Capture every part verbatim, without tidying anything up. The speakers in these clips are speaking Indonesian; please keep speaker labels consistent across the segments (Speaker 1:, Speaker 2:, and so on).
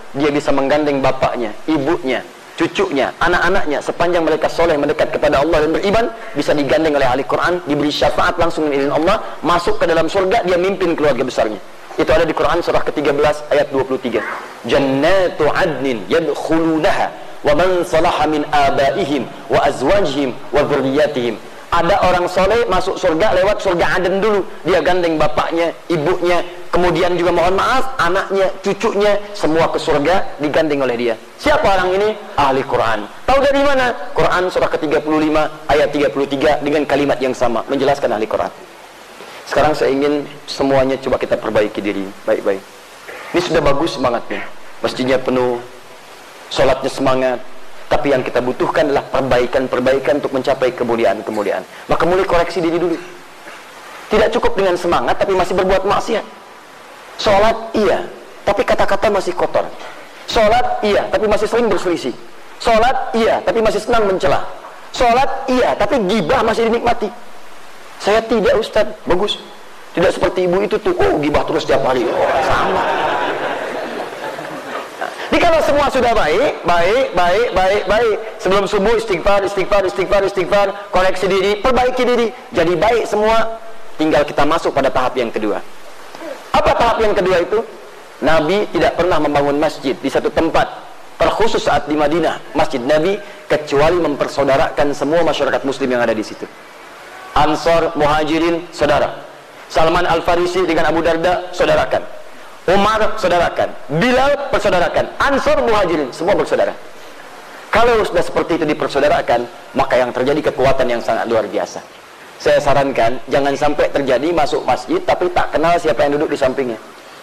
Speaker 1: dia bisa menggandeng bapaknya, ibunya, cucunya, anak-anaknya, sepanjang mereka soleh mendekat kepada Allah dan beriman, bisa digandeng oleh ahli Quran, diberi syafaat langsung dengan izin Allah, masuk ke dalam surga, dia mimpin keluarga besarnya. Itu ada di Quran surah ke tiga belas ayat dua puluh tiga. Jannatu adnin yadkhulunaha wa man salaha min abaihim wa azwajihim wa dzurriyyatihim. Ada orang soleh masuk surga lewat surga Aden dulu, dia gandeng bapaknya, ibunya, kemudian juga mohon maaf anaknya, cucunya, semua ke surga digandeng oleh dia. Siapa orang ini? Ahli Quran. Tahu dari mana? Quran surah ke tiga puluh lima ayat tiga puluh tiga dengan kalimat yang sama menjelaskan ahli Quran. Sekarang saya ingin semuanya coba kita perbaiki diri baik-baik. Ini sudah bagus semangatnya, masjidnya penuh, sholatnya semangat, tapi yang kita butuhkan adalah perbaikan-perbaikan untuk mencapai kemuliaan-kemuliaan. Maka mulai koreksi diri dulu. Tidak cukup dengan semangat tapi masih berbuat maksiat. Sholat iya, tapi kata-kata masih kotor. Sholat iya, tapi masih sering berselisih. Sholat iya, tapi masih senang mencela. Sholat iya, tapi gibah masih dinikmati. Saya tidak, Ustaz. Bagus. Tidak seperti ibu itu tuh, oh gibah terus setiap hari. Oh, sama. Jadi kalau semua sudah baik, baik, baik, baik, baik. Sebelum subuh istighfar, istighfar, istighfar, istighfar, koreksi diri, perbaiki diri. Jadi baik semua, tinggal kita masuk pada tahap yang kedua. Apa tahap yang kedua itu? Nabi tidak pernah membangun masjid di satu tempat, terkhusus saat di Madinah, masjid Nabi, kecuali mempersaudarakan semua masyarakat muslim yang ada di situ. Ansor, Muhajirin, saudara. Salman Al-Farisi dengan Abu Darda, saudarakan. Umar, saudarakan. Bilal, persaudarakan. Ansor, Muhajirin, semua bersaudara. Kalau sudah seperti itu dipersaudarakan, maka yang terjadi kekuatan yang sangat luar biasa. Saya sarankan, jangan sampai terjadi masuk masjid, tapi tak kenal siapa yang duduk di sampingnya.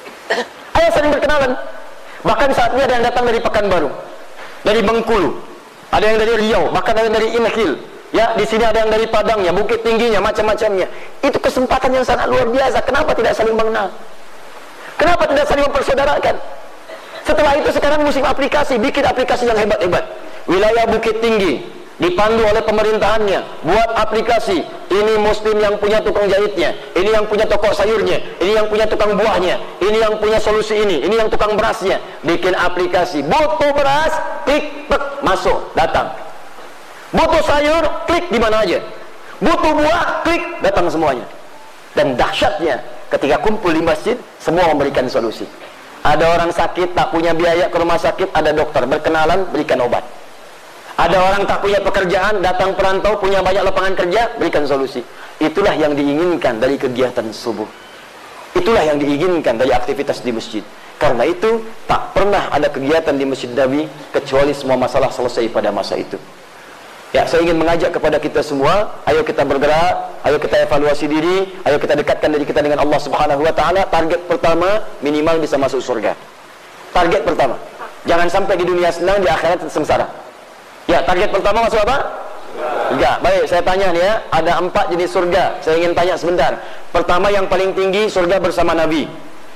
Speaker 1: Ayo saling berkenalan. Bahkan saat ini ada yang datang dari Pekanbaru, dari Bengkulu, ada yang dari Riau, bahkan ada yang dari Inkhil. Ya, di sini ada yang dari Padangnya, Bukit Tingginya, macam-macamnya. Itu kesempatan yang sangat luar biasa. Kenapa tidak saling mengenal? Kenapa tidak saling mempersaudarakan? Setelah itu sekarang musim aplikasi, bikin aplikasi yang hebat-hebat. Wilayah Bukit Tinggi dipandu oleh pemerintahannya, buat aplikasi. Ini muslim yang punya tukang jahitnya, ini yang punya toko sayurnya, ini yang punya tukang buahnya, ini yang punya solusi ini, ini yang tukang berasnya. Bikin aplikasi, butuh beras, klik, tek, masuk, datang. Butuh sayur, klik di mana aja. Butuh buah, klik, datang semuanya. Dan dahsyatnya, ketika kumpul di masjid, semua memberikan solusi. Ada orang sakit, tak punya biaya ke rumah sakit, ada dokter, berkenalan, berikan obat. Ada orang tak punya pekerjaan, datang perantau, punya banyak lapangan kerja, berikan solusi. Itulah yang diinginkan dari kegiatan subuh. Itulah yang diinginkan dari aktivitas di masjid. Karena itu, tak pernah ada kegiatan di Masjid Nabi, kecuali semua masalah selesai pada masa itu. Ya, saya ingin mengajak kepada kita semua, ayo kita bergerak, ayo kita evaluasi diri, ayo kita dekatkan diri kita dengan Allah Subhanahu wa taala. Target pertama, minimal bisa masuk surga. Target pertama. Jangan sampai di dunia senang, di akhirat sengsara. Ya, target pertama masuk apa? Surga. Baik, saya tanya nih ya, ada empat jenis surga. Saya ingin tanya sebentar. Pertama, yang paling tinggi, surga bersama Nabi.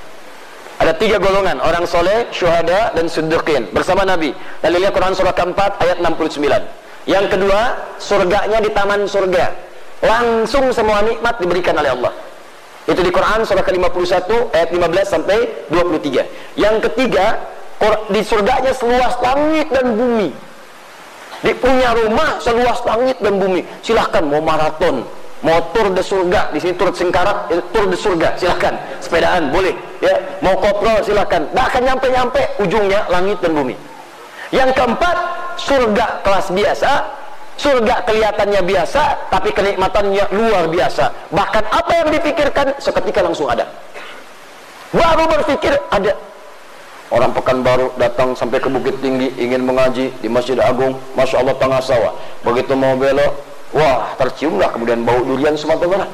Speaker 1: Ada tiga golongan, orang soleh, syuhada, dan siddiqin bersama Nabi. Lalu lihat Quran surah keempat ayat enam puluh sembilan. Yang kedua, surganya di taman surga. Langsung semua nikmat diberikan oleh Allah. Itu di Quran surah ke lima puluh satu ayat lima belas sampai dua puluh tiga. Yang ketiga, di surganya seluas langit dan bumi. Di punya rumah seluas langit dan bumi. Silahkan mau maraton, mau tur de surga, di sini tur singkarak, tur de surga, silahkan. Sepedaan boleh, ya. Mau koplo silahkan. Bahkan nyampe-nyampe ujungnya langit dan bumi. Yang keempat, surga kelas biasa, surga kelihatannya biasa, tapi kenikmatannya luar biasa. Bahkan apa yang dipikirkan seketika langsung ada. Baru berpikir ada. Orang Pekanbaru datang sampai ke Bukit Tinggi, ingin mengaji di Masjid Agung, Masya Allah tengah sawah. Begitu mau belok, wah terciumlah kemudian bau durian Sumatera Barat.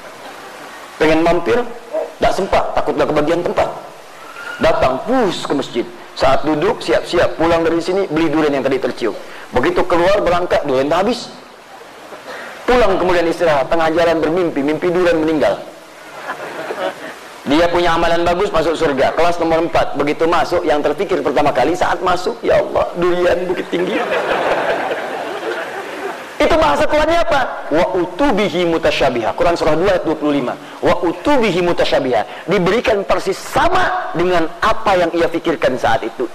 Speaker 1: Pengen mampir, tidak sempat, takut gak kebagian tempat. Datang, pus ke masjid. Saat duduk, siap-siap pulang dari sini, beli durian yang tadi tercium. Begitu keluar berangkat, durian tak habis. Pulang kemudian istirahat, tengah jalan bermimpi, mimpi durian meninggal. Dia punya amalan bagus, masuk surga. Kelas nomor empat, begitu masuk, yang terpikir pertama kali saat masuk, ya Allah, durian Bukit Tinggi. Itu bahasa Qurannya apa? Wa utubihi mutasyabiha. Quran surah dua ayat dua puluh lima. Wa utubihi mutasyabiha. Diberikan persis sama dengan apa yang ia pikirkan saat itu.